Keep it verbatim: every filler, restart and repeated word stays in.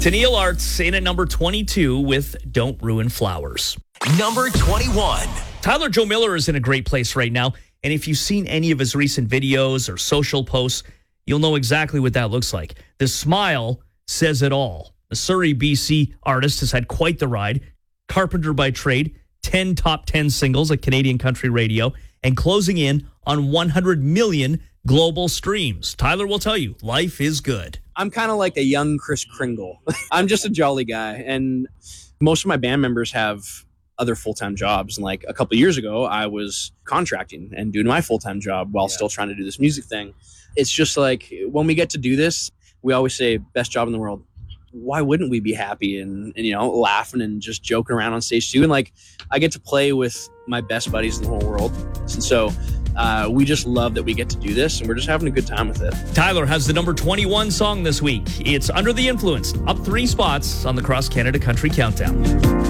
Tennille Arts in at number twenty-two with Don't Ruin Flowers. Number twenty-one. Tyler Joe Miller is in a great place right now. And if you've seen any of his recent videos or social posts, you'll know exactly what that looks like. The smile says it all. The Surrey, B C artist has had quite the ride. Carpenter by trade, ten top ten singles at Canadian country radio, and closing in on one hundred million global streams. Tyler will tell you, life is good. I'm kind of like a young Kris Kringle. I'm just a jolly guy. And most of my band members have other full-time jobs. And like a couple of years ago, I was contracting and doing my full-time job while yeah. still trying to do this music thing. It's just like when we get to do this, we always say best job in the world. Why wouldn't we be happy and, and, you know, laughing and just joking around on stage too? And like, I get to play with my best buddies in the whole world. And so uh, we just love that we get to do this and we're just having a good time with it. Tyler has the number twenty-one song this week. It's Under the Influence, up three spots on the Cross Canada Country Countdown.